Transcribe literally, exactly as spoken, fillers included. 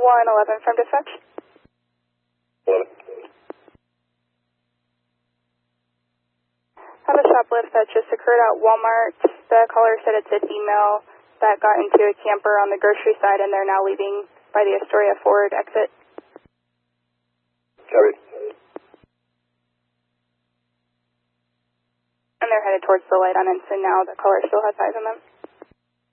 one eleven from dispatch. What? I have a shoplift that just occurred at Walmart. The caller said it's a female that got into a camper on the grocery side and they're now leaving by the Astoria Ford exit. Copy. And they're headed towards the light on Ensign now. The caller still has eyes on them.